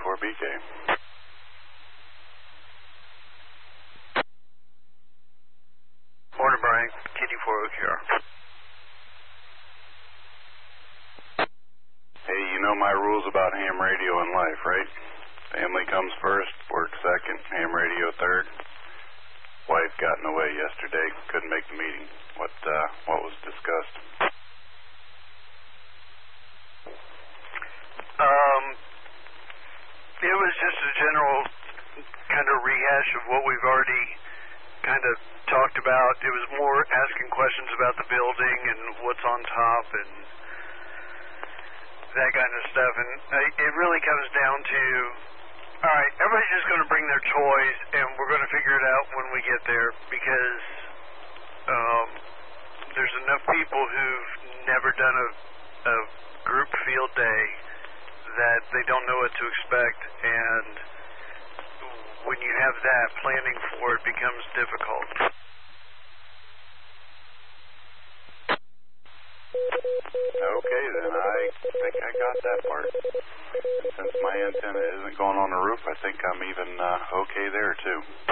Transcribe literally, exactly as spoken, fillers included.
four B K. Morning, Brian. K D four O Q R. Hey, you know my rules about ham radio in life, right? Family comes first, work second, ham radio third. Wife got in the way yesterday, couldn't make the meeting. What, uh, what was discussed? Um, it was just a general kind of rehash of what we've already kind of talked about. It was more asking questions about the building and what's on top and that kind of stuff. And it really comes down to, all right, everybody's just going to bring their toys, and we're going to figure it out when we get there, because um, there's enough people who've never done a, a group field day that they don't know what to expect, and when you have that, planning for it becomes difficult. Okay, then I think I got that part. And since my antenna isn't going on the roof, I think I'm even uh, okay there, too.